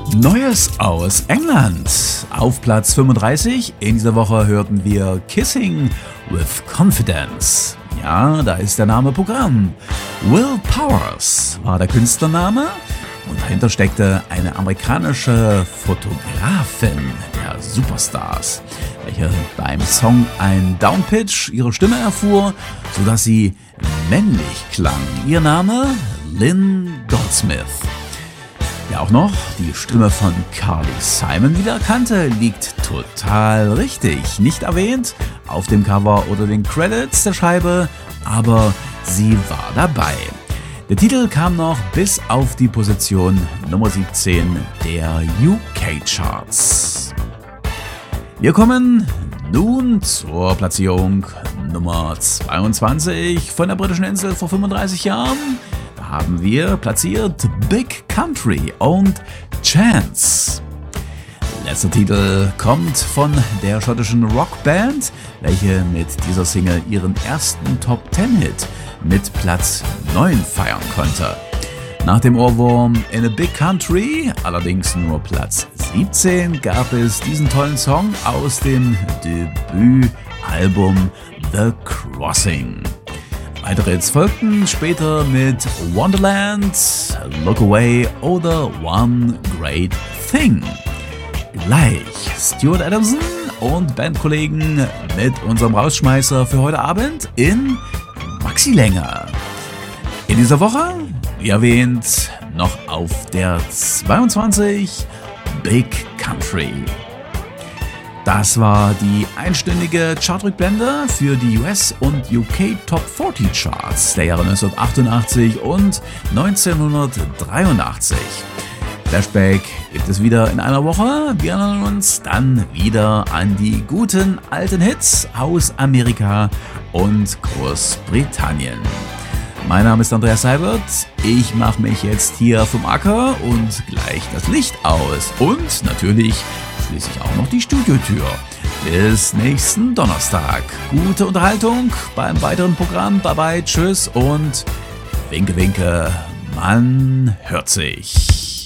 Neues aus England. Auf Platz 35 in dieser Woche hörten wir Kissing with Confidence. Ja, da ist der Name Programm. Will Powers war der Künstlername und dahinter steckte eine amerikanische Fotografin der Superstars, welche beim Song ein Downpitch ihrer Stimme erfuhr, sodass sie männlich klang. Ihr Name Lynn Goldsmith. Wer auch noch die Stimme von Carly Simon wiedererkannte, liegt total richtig. Nicht erwähnt auf dem Cover oder den Credits der Scheibe, aber sie war dabei. Der Titel kam noch bis auf die Position Nummer 17 der UK-Charts. Wir kommen nun zur Platzierung Nummer 22 von der britischen Insel vor 35 Jahren. Haben wir platziert Big Country und Chance. Letzter Titel kommt von der schottischen Rockband, welche mit dieser Single ihren ersten Top-10-Hit mit Platz 9 feiern konnte. Nach dem Ohrwurm In a Big Country, allerdings nur Platz 17, gab es diesen tollen Song aus dem Debütalbum The Crossing. Weitere Hits folgten später mit Wonderland, Look Away oder One Great Thing. Gleich Stuart Adamson und Bandkollegen mit unserem Rausschmeißer für heute Abend in Maxi-Länge. In dieser Woche, wie erwähnt, noch auf der 22 Big Country. Das war die einstündige Chartrückblende für die US und UK Top 40 Charts der Jahre 1988 und 1983. Flashback gibt es wieder in einer Woche. Wir erinnern uns dann wieder an die guten alten Hits aus Amerika und Großbritannien. Mein Name ist Andreas Seibert. Ich mache mich jetzt hier vom Acker und gleich das Licht aus. Und natürlich schließe ich auch noch die Studiotür. Bis nächsten Donnerstag. Gute Unterhaltung beim weiteren Programm. Bye bye, tschüss und winke winke. Man hört sich.